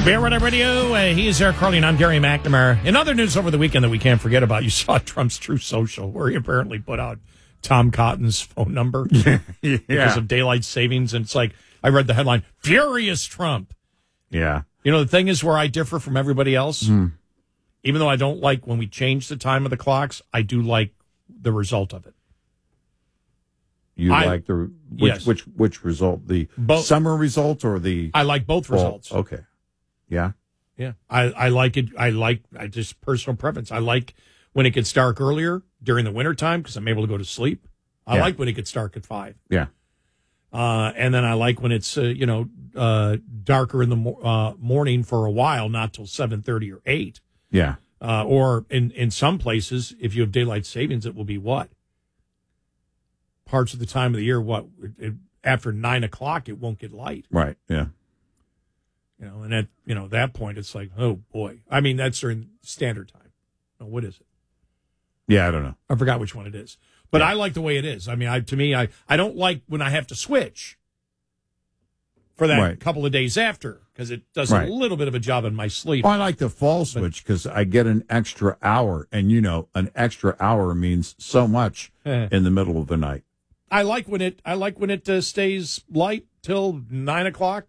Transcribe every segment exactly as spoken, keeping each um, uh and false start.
Bear Runner Radio, uh, he's Eric Carly, and I'm Gary McNamara. In other news over the weekend that we can't forget about, you saw Trump's True Social, where he apparently put out Tom Cotton's phone number yeah. because of daylight savings. And it's like, I read the headline, Furious Trump. Yeah. You know, the thing is where I differ from everybody else, mm. even though I don't like when we change the time of the clocks, I do like the result of it. You I, like the which, yes. which which result? The both, summer result or the I like both fall? results. Okay. Yeah. Yeah. I, I like it. I like I just personal preference. I like when it gets dark earlier during the wintertime because I'm able to go to sleep. I yeah. like when it gets dark at five. Yeah. Uh, and then I like when it's, uh, you know, uh, darker in the mo- uh, morning for a while, not till seven thirty or eight. Yeah. Uh, or in, in some places, if you have daylight savings, it will be what? Parts of the time of the year, what? It, after nine o'clock, it won't get light. Right, yeah. You know, and at, you know, that point, it's like, oh, boy. I mean, that's during standard time. Oh, what is it? Yeah, I don't know. I forgot which one it is. But yeah. I like the way it is. I mean, I to me, I, I don't like when I have to switch for that right. couple of days after because it does right. a little bit of a job in my sleep. Well, I like the fall switch because I get an extra hour. And, you know, an extra hour means so much in the middle of the night. I like when it I like when it uh, stays light till nine o'clock.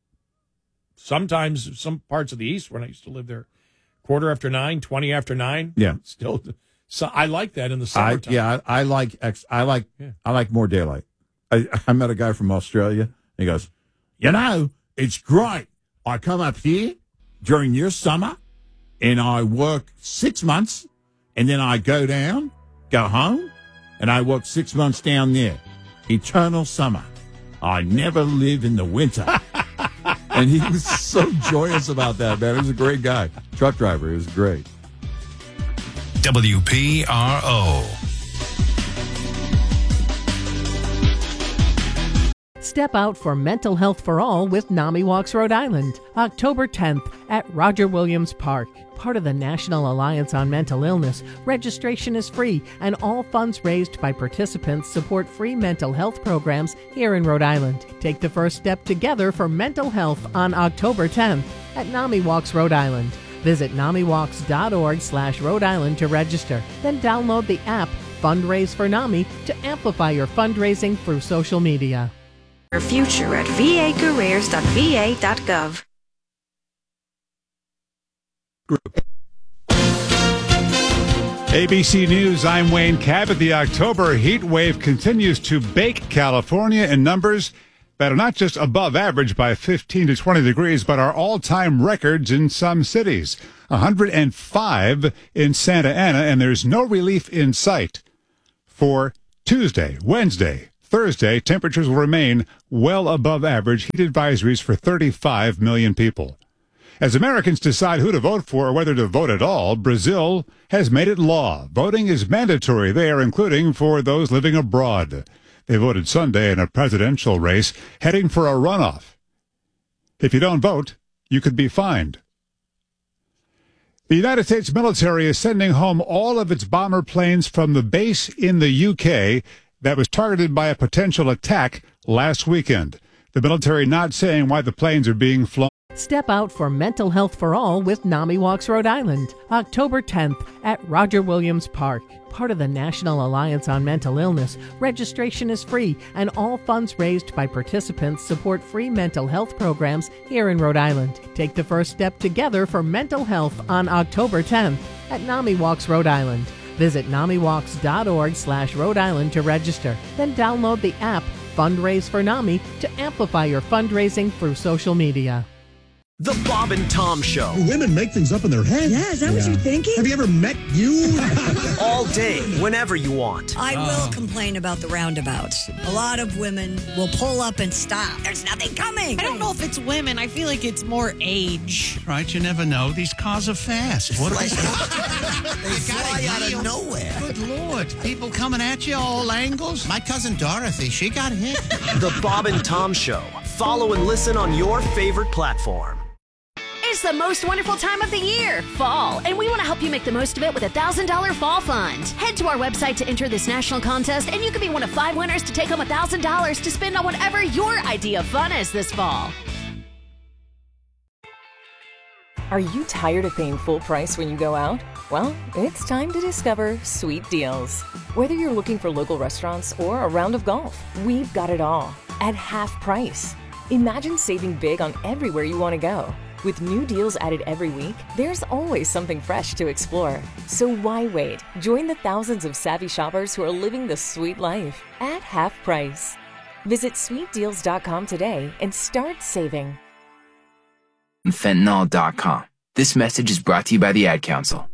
Sometimes some parts of the East, when I used to live there, quarter after nine, twenty after nine. Yeah, still. So I like that in the summertime. I, yeah, I, I like ex, I like yeah. I like more daylight. I, I met a guy from Australia. And he goes, you know, it's great. I come up here during your summer, and I work six months, and then I go down, go home. And I work six months down there. Eternal summer. I never live in the winter. And he was so joyous about that, man. He was a great guy. Truck driver. He was great. W P R O. Step out for Mental Health for All with NAMI Walks Rhode Island, October tenth at Roger Williams Park. Part of the National Alliance on Mental Illness, registration is free, and all funds raised by participants support free mental health programs here in Rhode Island. Take the first step together for mental health on October tenth at NAMI Walks Rhode Island. Visit namiwalks.org slash Rhode Island to register. Then download the app Fundraise for NAMI to amplify your fundraising through social media. Your future at v a careers dot v a dot gov. A B C News, I'm Wayne Cabot. The October heat wave continues to bake California in numbers that are not just above average by fifteen to twenty degrees, but are all-time records in some cities. one hundred five in Santa Ana, and there's no relief in sight. For Tuesday, Wednesday, Thursday, temperatures will remain well above average. Heat advisories for thirty-five million people. As Americans decide who to vote for or whether to vote at all, Brazil has made it law. Voting is mandatory there, including for those living abroad. They voted Sunday in a presidential race, heading for a runoff. If you don't vote, you could be fined. The United States military is sending home all of its bomber planes from the base in the U K that was targeted by a potential attack last weekend. The military not saying why the planes are being flown. Step out for Mental Health for All with NAMI Walks Rhode Island, October tenth at Roger Williams Park. Part of the National Alliance on Mental Illness, registration is free, and all funds raised by participants support free mental health programs here in Rhode Island. Take the first step together for mental health on October tenth at NAMI Walks Rhode Island. Visit namiwalks.org slash Rhode Island to register. Then download the app Fundraise for NAMI to amplify your fundraising through social media. The Bob and Tom Show. Women make things up in their head. Yeah, is that yeah. what you're thinking? Have you ever met you? All day, whenever you want. I oh. will complain about the roundabouts. A lot of women will pull up and stop. There's nothing coming. I don't know if it's women. I feel like it's more age. Right, you never know. These cars are fast. What like, they fly out of nowhere. Good Lord. People coming at you all angles. My cousin Dorothy, she got hit. The Bob and Tom Show. Follow and listen on your favorite platform. It's the most wonderful time of the year, fall, and we want to help you make the most of it with a one thousand dollars fall fund. Head to our website to enter this national contest, and you could be one of five winners to take home one thousand dollars to spend on whatever your idea of fun is this fall. Are you tired of paying full price when you go out? Well, it's time to discover Sweet Deals. Whether you're looking for local restaurants or a round of golf, we've got it all at half price. Imagine saving big on everywhere you want to go. With new deals added every week, there's always something fresh to explore. So why wait? Join the thousands of savvy shoppers who are living the sweet life at half price. Visit sweet deals dot com today and start saving. fentanyl dot com. This message is brought to you by the Ad Council.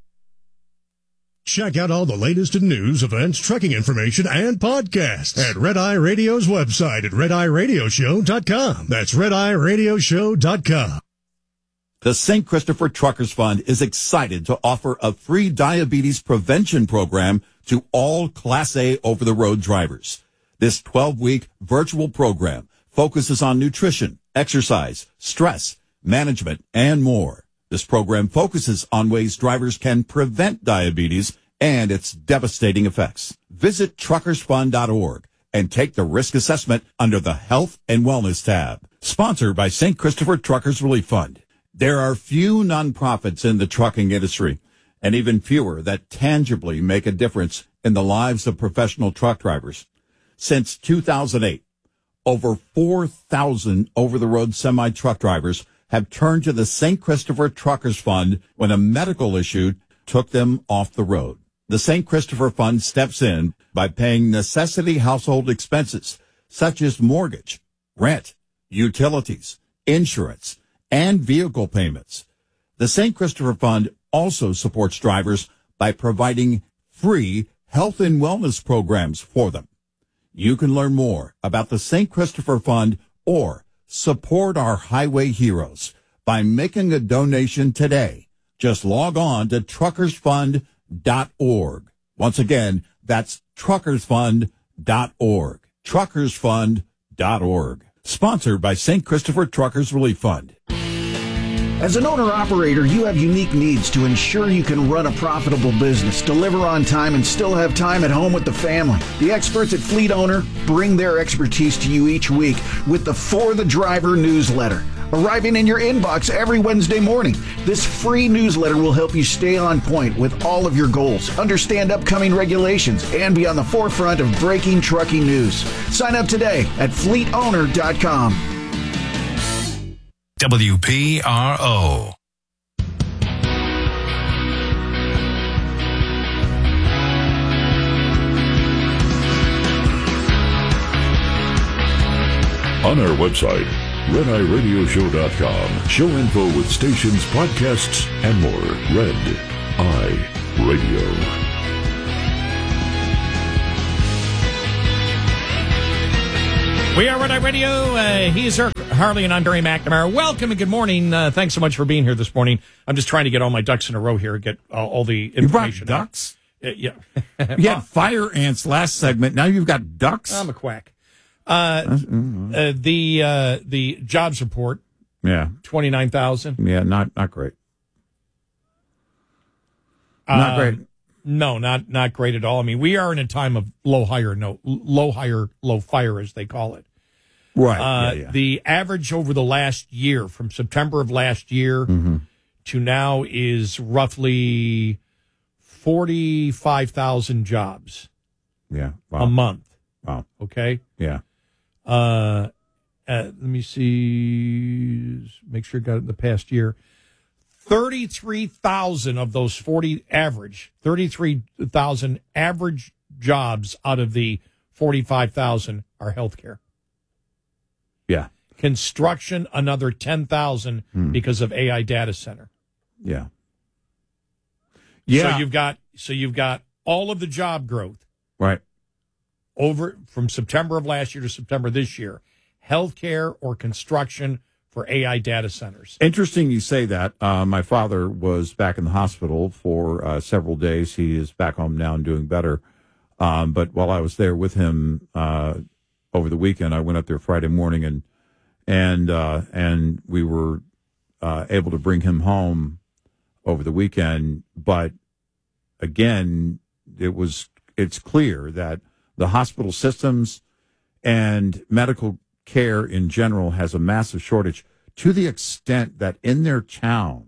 Check out all the latest in news, events, trucking information, and podcasts at Red Eye Radio's website at red eye radio show dot com. That's red eye radio show dot com. The Saint Christopher Truckers Fund is excited to offer a free diabetes prevention program to all Class A over-the-road drivers. This twelve-week virtual program focuses on nutrition, exercise, stress, management, and more. This program focuses on ways drivers can prevent diabetes and its devastating effects. Visit truckers fund dot org and take the risk assessment under the Health and Wellness tab. Sponsored by Saint Christopher Truckers Relief Fund. There are few nonprofits in the trucking industry, and even fewer that tangibly make a difference in the lives of professional truck drivers. Since two thousand eight, over four thousand over-the-road semi-truck drivers have turned to the Saint Christopher Truckers Fund when a medical issue took them off the road. The Saint Christopher Fund steps in by paying necessity household expenses such as mortgage, rent, utilities, insurance, and vehicle payments. The Saint Christopher Fund also supports drivers by providing free health and wellness programs for them. You can learn more about the Saint Christopher Fund or support our highway heroes by making a donation today. Just log on to truckers fund dot org. Once again, that's truckers fund dot org. truckers fund dot org. Sponsored by Saint Christopher Truckers Relief Fund. As an owner-operator, you have unique needs to ensure you can run a profitable business, deliver on time, and still have time at home with the family. The experts at Fleet Owner bring their expertise to you each week with the For the Driver newsletter, arriving in your inbox every Wednesday morning. This free newsletter will help you stay on point with all of your goals, understand upcoming regulations, and be on the forefront of breaking trucking news. Sign up today at fleet owner dot com. W P R O. On our website, red eye radio show dot com. Show info with stations, podcasts, and more. Red Eye Radio. We are Red Eye Radio. Uh, he's Eric Harley, and I'm Barry McNamara. Welcome and good morning. Uh, thanks so much for being here this morning. I'm just trying to get all my ducks in a row here, get uh, all the information. You brought ducks? Uh, yeah. You had fire ants last segment. Now you've got ducks? I'm a quack. Uh, mm-hmm. uh, the uh, the jobs report. Yeah. twenty-nine thousand. Yeah, not not great. Uh, Not great. No, not not great at all. I mean, we are in a time of low hire, no low hire, low fire, as they call it. Right. Uh, yeah, yeah. The average over the last year, from September of last year mm-hmm. to now, is roughly forty-five thousand jobs. Yeah. Wow. A month. Wow. Okay. Yeah. Uh, uh, let me see. Make sure I got it in the past year. thirty-three thousand of those forty average, thirty-three thousand average jobs out of the forty-five thousand are healthcare. Yeah. Construction, another ten thousand Hmm. because of A I data center. Yeah. Yeah. So you've got so you've got all of the job growth. Right. Over from September of last year to September this year. Healthcare or construction for A I data centers. Interesting you say that. Uh, my father was back in the hospital for uh, several days. He is back home now and doing better. Um, but while I was there with him uh, over the weekend, I went up there Friday morning and and uh, and we were uh, able to bring him home over the weekend. But again, it was it's clear that the hospital systems and medical care in general has a massive shortage, to the extent that in their town,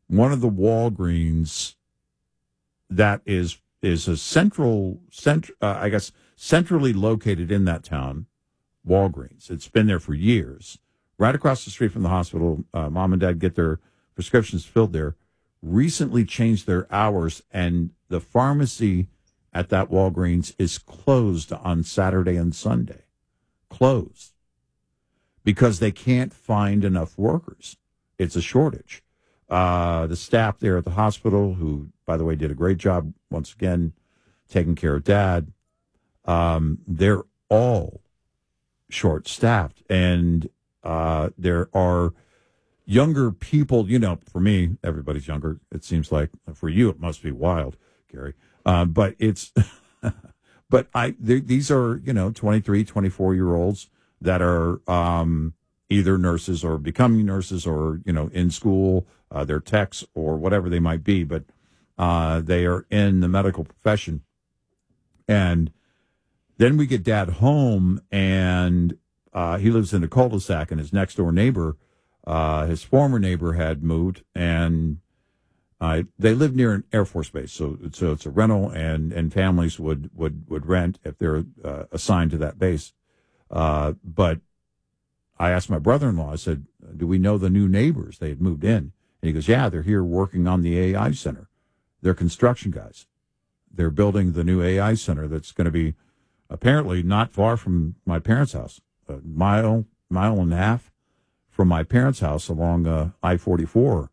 one of the Walgreens that is is a central, cent, uh, I guess, centrally located in that town, Walgreens. It's been there for years. Right across the street from the hospital, uh, mom and dad get their prescriptions filled there. Recently changed their hours, and the pharmacy at that Walgreens is closed on Saturday and Sunday. Closed. Because they can't find enough workers. It's a shortage. Uh, the staff there at the hospital, who, by the way, did a great job, once again, taking care of Dad, um, they're all short-staffed. And uh, there are younger people, you know, for me, everybody's younger, it seems like. For you, it must be wild, Gary. Uh, but it's, but I, these are, you know, twenty-three, twenty-four-year-olds that are um, either nurses or becoming nurses or, you know, in school, uh, they're techs or whatever they might be, but uh, they are in the medical profession. And then we get Dad home, and uh, he lives in a cul-de-sac, and his next door neighbor, uh, his former neighbor had moved, and uh, they live near an Air Force base. So, so it's a rental, and, and families would, would, would rent if they're uh, assigned to that base. Uh, but I asked my brother-in-law, I said, do we know the new neighbors? They had moved in. And he goes, yeah, they're here working on the A I center. They're construction guys. They're building the new A I center that's going to be apparently not far from my parents' house, a mile, mile and a half from my parents' house along uh, I forty-four.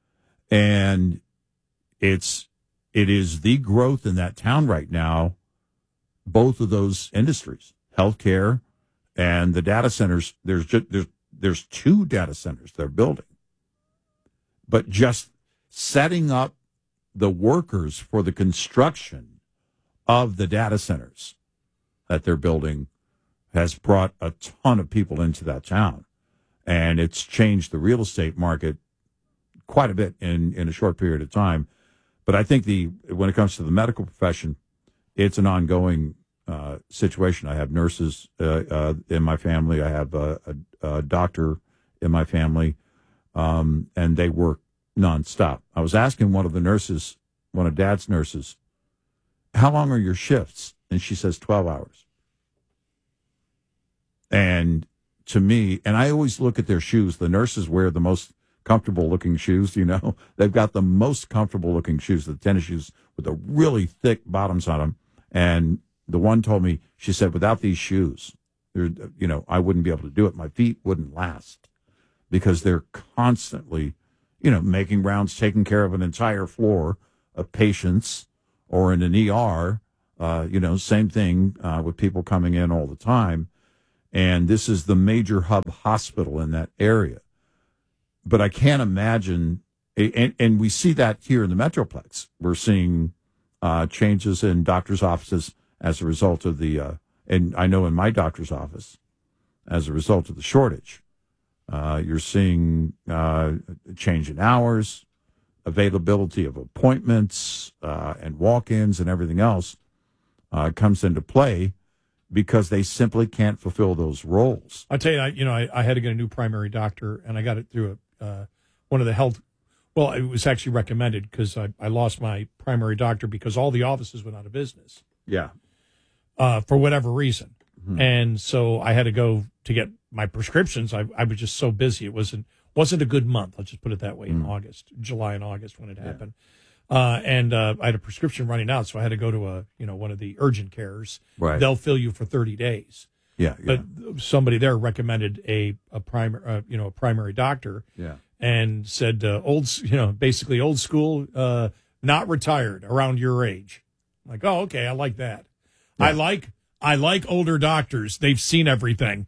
And it's, it is the growth in that town right now, both of those industries, healthcare and the data centers. There's just, there's, there's two data centers they're building. But just setting up the workers for the construction of the data centers that they're building has brought a ton of people into that town. And it's changed the real estate market quite a bit in, in a short period of time. But I think the when it comes to the medical profession, it's an ongoing uh, situation. I have nurses uh, uh, in my family. I have a, a, a doctor in my family, um, and they work nonstop. I was asking one of the nurses, one of Dad's nurses, how long are your shifts? And she says twelve hours. And to me, and I always look at their shoes. The nurses wear the most comfortable looking shoes, you know. They've got the most comfortable looking shoes, the tennis shoes with the really thick bottoms on them. And the one told me, she said, without these shoes, you know, I wouldn't be able to do it. My feet wouldn't last because they're constantly, you know, making rounds, taking care of an entire floor of patients, or in an E R, uh, you know, same thing uh, with people coming in all the time. And this is the major hub hospital in that area. But I can't imagine, and, and we see that here in the Metroplex. We're seeing uh, changes in doctors' offices as a result of the, uh, and I know in my doctor's office, as a result of the shortage. Uh, you're seeing uh, a change in hours, availability of appointments uh, and walk-ins and everything else uh, comes into play because they simply can't fulfill those roles. I'll tell you, I, you know, I, I had to get a new primary doctor, and I got it through a, uh, one of the health, well, it was actually recommended because I, I lost my primary doctor because all the offices went out of business. Yeah. Uh, for whatever reason. Mm-hmm. And so I had to go to get my prescriptions. I, I was just so busy. It wasn't wasn't a good month. Let's just put it that way. Mm-hmm. In August, July and August when it happened. Yeah. Uh, and uh, I had a prescription running out, so I had to go to a you know one of the urgent cares. Right. They'll fill you for thirty days. Yeah, yeah. But somebody there recommended a a primary uh, you know a primary doctor. Yeah. And said uh, old you know basically old school, uh, not retired, around your age. I'm like, oh, okay, I like that. Yeah. I like I like older doctors. They've seen everything.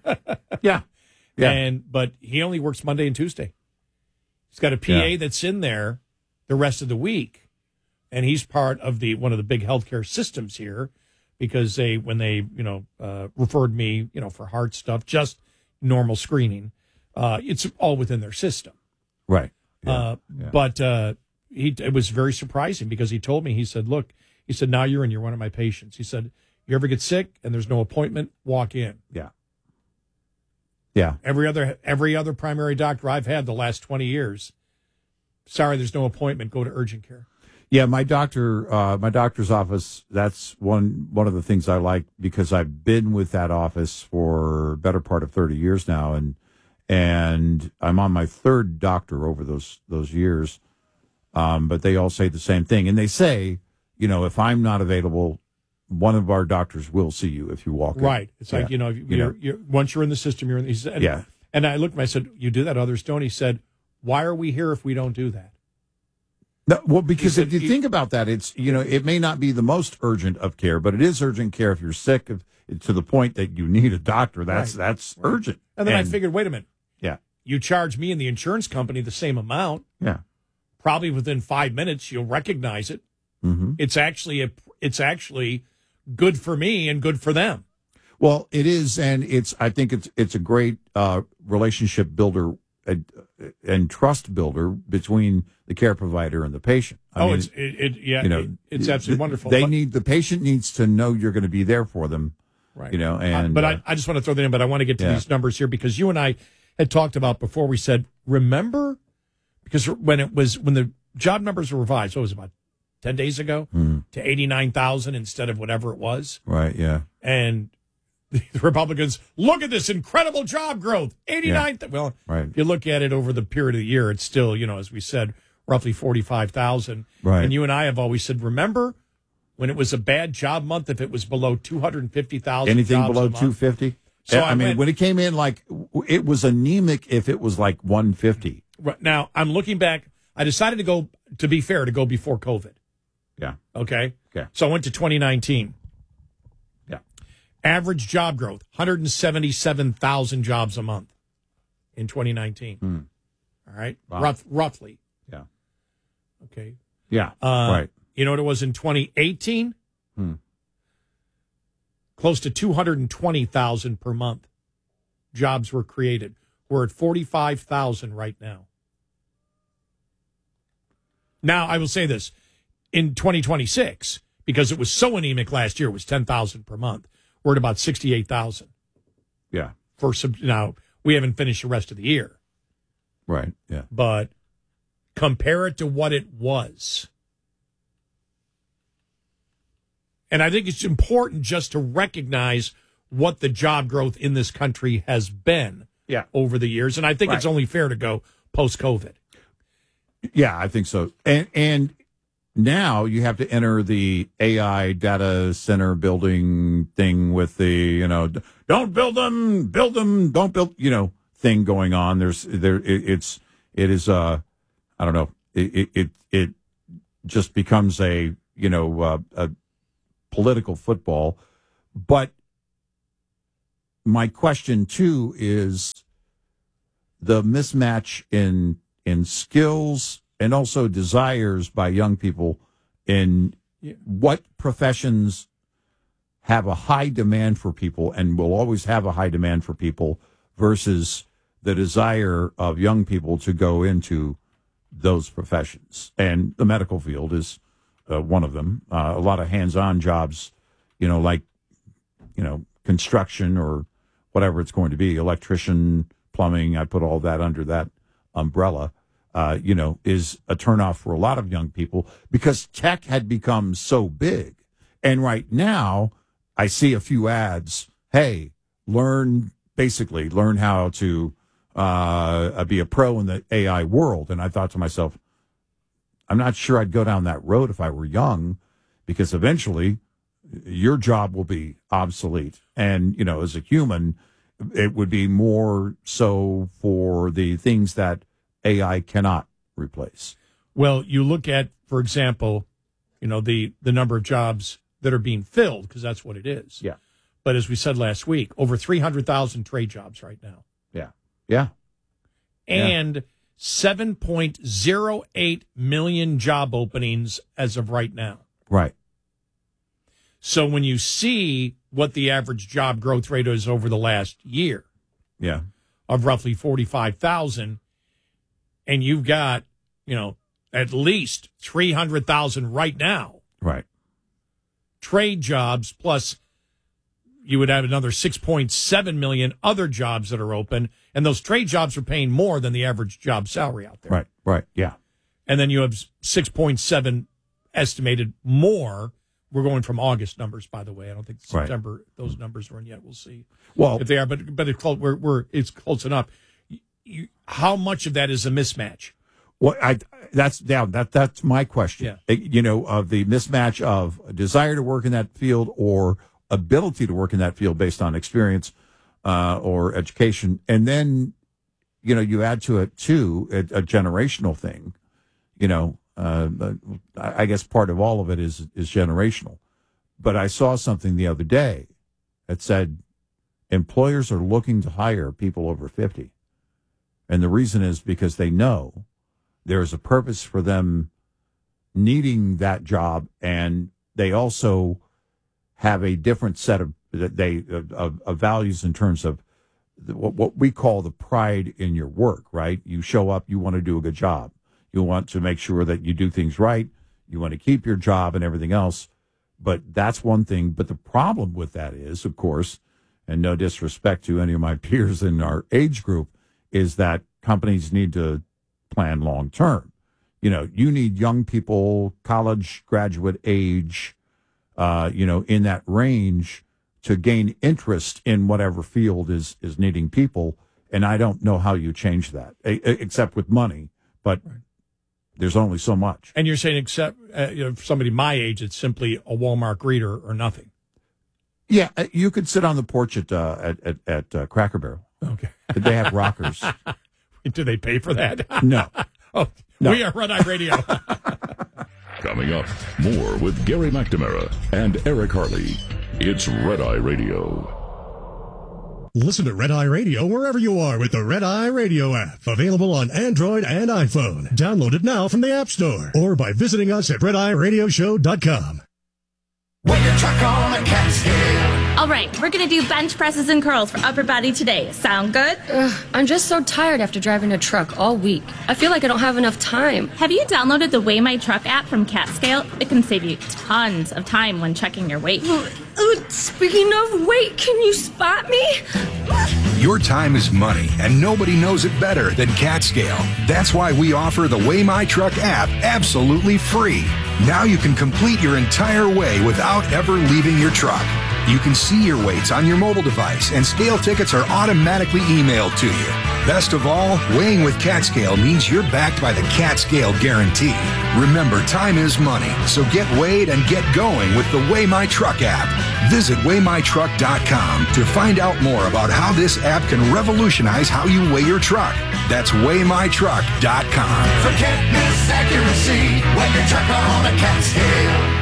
Yeah. Yeah. And but he only works Monday and Tuesday. He's got a P A yeah. that's in there the rest of the week, and he's part of the one of the big healthcare systems here because they when they you know uh, referred me you know for heart stuff, just normal screening. Uh, it's all within their system, right? Yeah. Uh, yeah. But uh, he it was very surprising because he told me, he said, "Look," he said, "now you're in. You're one of my patients." He said, "You ever get sick and there's no appointment, walk in." Yeah. Yeah. Every other every other primary doctor I've had the last twenty years, sorry, there's no appointment. Go to urgent care. Yeah, my doctor, uh, my doctor's office. That's one one of the things I like because I've been with that office for a better part of thirty years now, and and I'm on my third doctor over those those years. Um, but they all say the same thing, and they say, you know, if I'm not available, one of our doctors will see you if you walk in. Right. It's yeah. like, you know, you're, you know, you're, once you're in the system, you're in the system. Yeah. And I looked at him, I said, you do that, others don't. He said, why are we here if we don't do that? No, well, because said, if you he, think about that, it's, you know, it may not be the most urgent of care, but it is urgent care if you're sick if, to the point that you need a doctor. That's right. that's right. urgent. And then and, I figured, wait a minute. Yeah. You charge me and the insurance company the same amount. Yeah. Probably within five minutes, you'll recognize it. Mm-hmm. It's actually a, it's actually good for me and good for them. Well, it is, and it's. I think it's it's a great uh, relationship builder and, and trust builder between the care provider and the patient. I oh, mean, it's it, it yeah, you know, it, it's absolutely wonderful. They but, need the patient needs to know you're going to be there for them, right? You know, and uh, but uh, I, I just want to throw that in. But I want to get to yeah. these numbers here because you and I had talked about before. We said, remember, because when it was when the job numbers were revised, what was it, about ten days ago mm. to eighty-nine thousand instead of whatever it was. Right, yeah. And the Republicans, look at this incredible job growth, eighty-nine. Yeah. Th- well, right. if you look at it over the period of the year, it's still, you know, as we said, roughly forty-five thousand. Right. And you and I have always said, remember when it was a bad job month, if it was below two hundred fifty thousand anything jobs below a month? two fifty? So I, I mean, went, when it came in, like, it was anemic if it was like one fifty. Right. Now, I'm looking back. I decided to go, to be fair, to go before COVID. Yeah. Okay? Okay. So I went to twenty nineteen. Yeah. Average job growth, one hundred seventy-seven thousand jobs a month in twenty nineteen. Mm. All right? Wow. Rough, roughly. Yeah. Okay. Yeah. Uh, right. You know what it was in twenty eighteen? Hmm. Close to two hundred twenty thousand per month jobs were created. We're at forty-five thousand right now. Now, I will say this. In twenty twenty-six, because it was so anemic last year, it was ten thousand per month. We're at about sixty-eight thousand. Yeah. For some, now, we haven't finished the rest of the year. Right, yeah. But compare it to what it was. And I think it's important just to recognize what the job growth in this country has been yeah. over the years. And I think right. it's only fair to go post-COVID. Yeah, I think so. And and now you have to enter the A I data center building thing with the, you know, don't build them, build them, don't build, you know, thing going on. There's there it, it's it is uh I don't know. It it it just becomes a, you know, uh, a political football. But my question too is the mismatch in in skills and also desires by young people in yeah. what professions have a high demand for people and will always have a high demand for people versus the desire of young people to go into those professions. And the medical field is uh, one of them. Uh, a lot of hands-on jobs, you know, like, you know, construction or whatever it's going to be, electrician, plumbing, I put all that under that umbrella. Uh, you know, is a turnoff for a lot of young people because tech had become so big. And right now, I see a few ads. Hey, learn, basically, learn how to uh, be a pro in the A I world. And I thought to myself, I'm not sure I'd go down that road if I were young because eventually your job will be obsolete. And, you know, as a human, it would be more so for the things that A I cannot replace. Well, you look at, for example, you know, the, the number of jobs that are being filled, because that's what it is. Yeah. But as we said last week, over three hundred thousand trade jobs right now. Yeah. Yeah. And yeah. seven point oh eight million job openings as of right now. Right. So when you see what the average job growth rate is over the last year, yeah, of roughly forty-five thousand, and you've got, you know, at least three hundred thousand right now. Right. Trade jobs, plus you would have another six point seven million other jobs that are open, and those trade jobs are paying more than the average job salary out there. Right, right, yeah. And then you have six point seven estimated more. We're going from August numbers, by the way. I don't think September right. those numbers are in yet. We'll see well, if they are, but but it's close, we're, we're it's close enough. You, how much of that is a mismatch? Well, I that's yeah, that that's my question. Yeah. You know, of the mismatch of a desire to work in that field or ability to work in that field based on experience uh, or education, and then you know you add to it too a, a generational thing. You know. Uh, I guess part of all of it is is generational. But I saw something the other day that said employers are looking to hire people over fifty. And the reason is because they know there is a purpose for them needing that job, and they also have a different set of they of, of values in terms of what, what we call the pride in your work, right? You show up, you want to do a good job. You want to make sure that you do things right. You want to keep your job and everything else. But that's one thing. But the problem with that is, of course, and no disrespect to any of my peers in our age group, is that companies need to plan long term. You know, you need young people, college graduate age, uh, you know, in that range to gain interest in whatever field is, is needing people. And I don't know how you change that, a- except with money. But right. There's only so much. And you're saying, except uh, you know, for somebody my age, it's simply a Walmart greeter or nothing. Yeah, you could sit on the porch at uh, at at, at uh, Cracker Barrel. Okay, they have rockers. Do they pay for that? No. oh, no. We are Red Eye Radio. Coming up, more with Gary McNamara and Eric Harley. It's Red Eye Radio. Listen to Red Eye Radio wherever you are with the Red Eye Radio app. Available on Android and iPhone. Download it now from the App Store or by visiting us at red eye radio show dot com. Put your truck on a Catskill. All right, we're going to do bench presses and curls for upper body today. Sound good? Ugh, I'm just so tired after driving a truck all week. I feel like I don't have enough time. Have you downloaded the Weigh My Truck app from Catskill? It can save you tons of time when checking your weight. Uh, speaking of weight, can you spot me? Your time is money, and nobody knows it better than Catskill. That's why we offer the Weigh My Truck app absolutely free. Now you can complete your entire weigh without ever leaving your truck. You can see your weights on your mobile device, and scale tickets are automatically emailed to you. Best of all, weighing with Catskill means you're backed by the Catskill Guarantee. Remember, time is money, so get weighed and get going with the Weigh My Truck app. Visit weigh my truck dot com to find out more about how this app can revolutionize how you weigh your truck. That's weigh my truck dot com. Forget this accuracy, weigh your truck on a Catskill.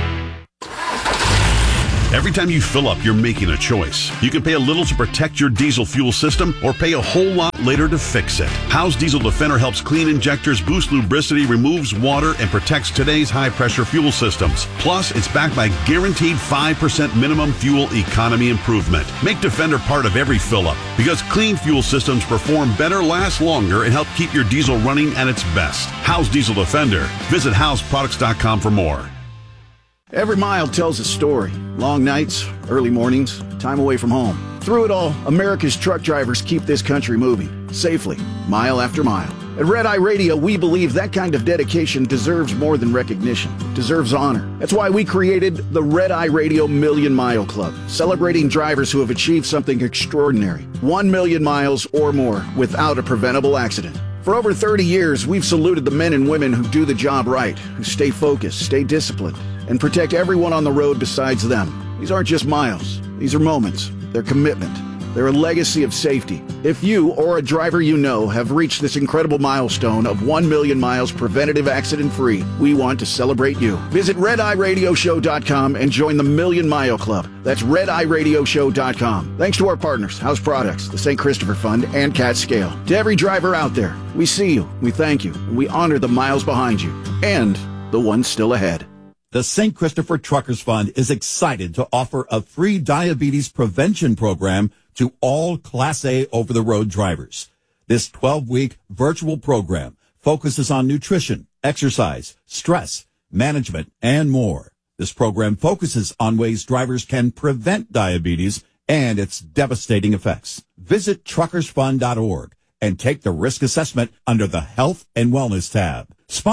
Every time you fill up, you're making a choice. You can pay a little to protect your diesel fuel system or pay a whole lot later to fix it. Howe's Diesel Defender helps clean injectors, boost lubricity, removes water, and protects today's high-pressure fuel systems. Plus, it's backed by guaranteed five percent minimum fuel economy improvement. Make Defender part of every fill-up because clean fuel systems perform better, last longer, and help keep your diesel running at its best. Howe's Diesel Defender. Visit house products dot com for more. Every mile tells a story. Long nights, early mornings, time away from home. Through it all, America's truck drivers keep this country moving, safely, mile after mile. At Red Eye Radio, we believe that kind of dedication deserves more than recognition. It deserves honor. That's why we created the Red Eye Radio Million Mile Club, celebrating drivers who have achieved something extraordinary. One million miles or more without a preventable accident. For over thirty years, we've saluted the men and women who do the job right, who stay focused, stay disciplined, and protect everyone on the road besides them. These aren't just miles. These are moments. They're commitment. They're a legacy of safety. If you or a driver you know have reached this incredible milestone of one million miles preventative accident-free, we want to celebrate you. Visit red eye radio show dot com and join the Million Mile Club. That's red eye radio show dot com. Thanks to our partners, House Products, the Saint Christopher Fund, and Catskill. To every driver out there, we see you, we thank you, and we honor the miles behind you and the ones still ahead. The Saint Christopher Truckers Fund is excited to offer a free diabetes prevention program to all Class A over-the-road drivers. This twelve-week virtual program focuses on nutrition, exercise, stress, management, and more. This program focuses on ways drivers can prevent diabetes and its devastating effects. Visit truckers fund dot org and take the risk assessment under the Health and Wellness tab. Sponsor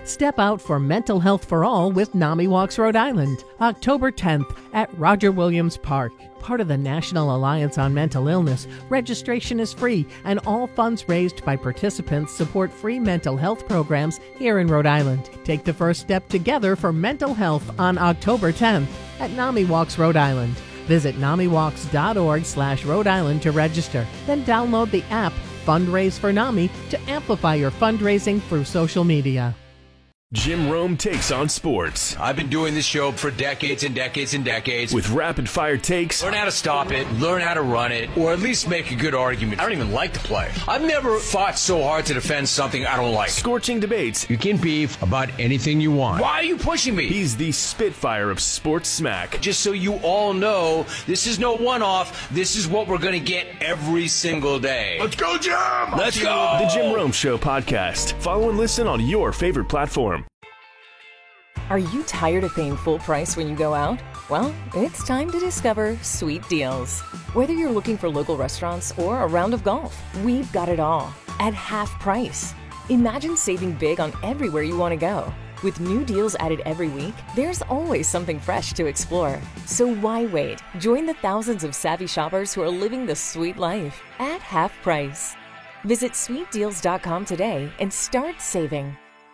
Step out for mental health for all with NAMI Walks Rhode Island, October tenth at Roger Williams Park. Part of the National Alliance on Mental Illness, registration is free and all funds raised by participants support free mental health programs here in Rhode Island. Take the first step together for mental health on October tenth at NAMI Walks Rhode Island. Visit namiwalks.org slash Rhode Island to register. Then download the app Fundraise for NAMI to amplify your fundraising through social media. Jim Rome takes on sports. I've been doing this show for decades and decades and decades. With rapid fire takes. Learn how to stop it, learn how to run it, or at least make a good argument. I don't even like to play. I've never fought so hard to defend something I don't like. Scorching debates. You can beef about anything you want. Why are you pushing me? He's the Spitfire of sports smack. Just so you all know, this is no one-off. This is what we're going to get every single day. Let's go, Jim! Let's go! The Jim Rome Show podcast. Follow and listen on your favorite platform. Are you tired of paying full price when you go out? Well, it's time to discover Sweet Deals. Whether you're looking for local restaurants or a round of golf, we've got it all at half price. Imagine saving big on everywhere you want to go. With new deals added every week, there's always something fresh to explore. So why wait? Join the thousands of savvy shoppers who are living the sweet life at half price. Visit sweet deals dot com today and start saving.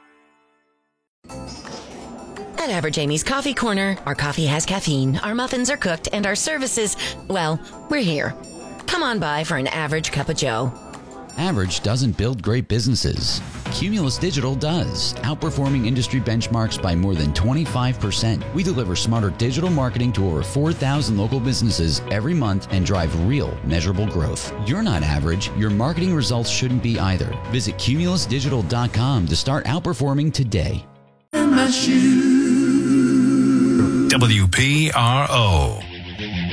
At Average Amy's Coffee Corner, our coffee has caffeine, our muffins are cooked, and our services, well, we're here. Come on by for an average cup of joe. Average doesn't build great businesses. Cumulus Digital does, outperforming industry benchmarks by more than twenty-five percent. We deliver smarter digital marketing to over four thousand local businesses every month and drive real, measurable growth. You're not average. Your marketing results shouldn't be either. Visit cumulus digital dot com to start outperforming today. W P R O.